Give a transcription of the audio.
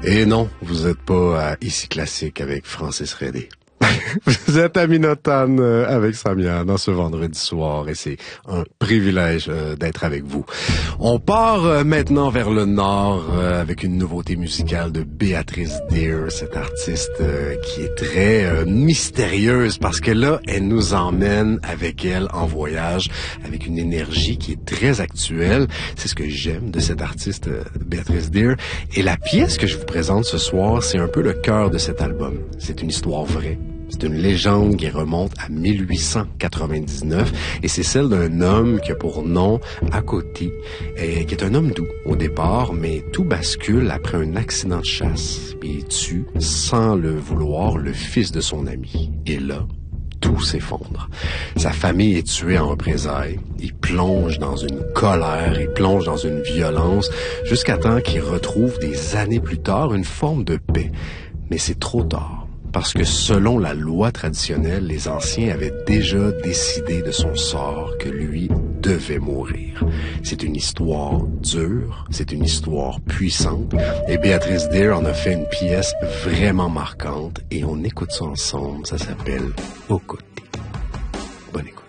Et non, vous êtes pas à Ici Classique avec Francis Redé. Vous êtes à Minotaine avec Samia dans ce vendredi soir et c'est un privilège d'être avec vous. On part maintenant vers le nord avec une nouveauté musicale de Béatrice Deer, cette artiste qui est très mystérieuse parce que là, elle nous emmène avec elle en voyage avec une énergie qui est très actuelle. C'est ce que j'aime de cette artiste Béatrice Deer. Et la pièce que je vous présente ce soir, c'est un peu le cœur de cet album. C'est une histoire vraie. C'est une légende qui remonte à 1899 et c'est celle d'un homme qui a pour nom à côté, et qui est un homme doux au départ, mais tout bascule après un accident de chasse. Et il tue, sans le vouloir, le fils de son ami. Et là, tout s'effondre. Sa famille est tuée en représailles. Il plonge dans une colère, il plonge dans une violence, jusqu'à temps qu'il retrouve des années plus tard une forme de paix. Mais c'est trop tard. Parce que selon la loi traditionnelle, les anciens avaient déjà décidé de son sort, que lui devait mourir. C'est une histoire dure, c'est une histoire puissante, et Béatrice Deer en a fait une pièce vraiment marquante, et on écoute ça ensemble, ça s'appelle Aux côtés. Bonne écoute.